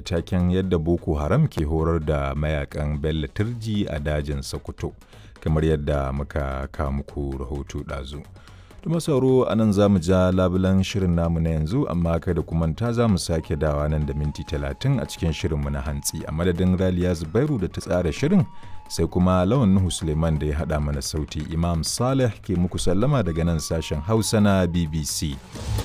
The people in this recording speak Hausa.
taken yadda Boko Haram ke horar da mayakan Bello Turji a dajin Sokoto, kamar yadda muka kawo muku rahoto ɗazu. Tuma sauro a nan za mu ja labulan shirin namu na yanzu, amma kada ku manta za mu sake dawa nan da minti 30 a cikin shirinmu na hantsi. A madadin Raliya Zubairu da ta tsara shirin, sai kuma Lawan Nuhu Suleiman da ya haɗa mana sauti. Imam Saleh ke muku sallama daga nan sashen Hausa na BBC.